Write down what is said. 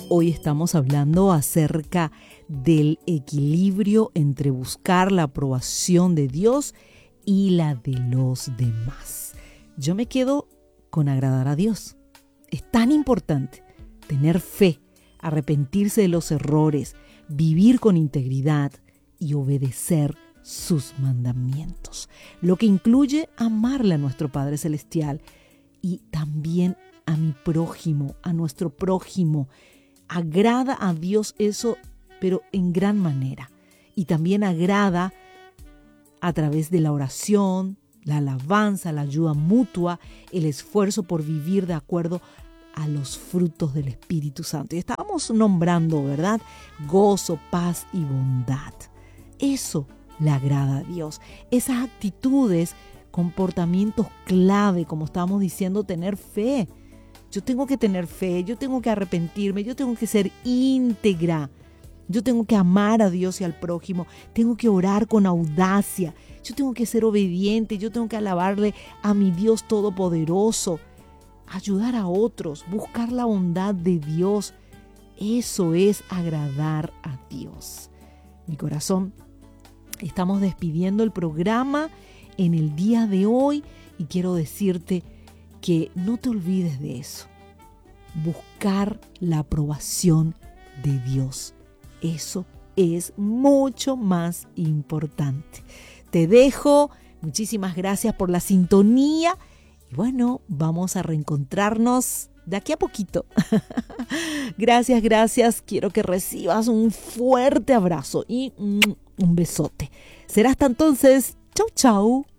Hoy estamos hablando acerca del equilibrio entre buscar la aprobación de Dios y la de los demás. Yo me quedo con agradar a Dios. Es tan importante tener fe, arrepentirse de los errores, vivir con integridad y obedecer sus mandamientos, lo que incluye amarle a nuestro Padre Celestial y también a mi prójimo, a nuestro prójimo. Agrada a Dios eso, pero en gran manera. Y también agrada a través de la oración, la alabanza, la ayuda mutua, el esfuerzo por vivir de acuerdo a los frutos del Espíritu Santo. Y estábamos nombrando, ¿verdad? Gozo, paz y bondad. Eso le agrada a Dios. Esas actitudes, comportamientos clave, como estábamos diciendo, tener fe. Yo tengo que tener fe, yo tengo que arrepentirme, yo tengo que ser íntegra. Yo tengo que amar a Dios y al prójimo, tengo que orar con audacia, yo tengo que ser obediente, yo tengo que alabarle a mi Dios Todopoderoso, ayudar a otros, buscar la bondad de Dios. Eso es agradar a Dios. Mi corazón, estamos despidiendo el programa en el día de hoy y quiero decirte que no te olvides de eso. Buscar la aprobación de Dios. Eso es mucho más importante. Te dejo. Muchísimas gracias por la sintonía. Y bueno, vamos a reencontrarnos de aquí a poquito. Gracias. Quiero que recibas un fuerte abrazo y un besote. Será hasta entonces. Chau.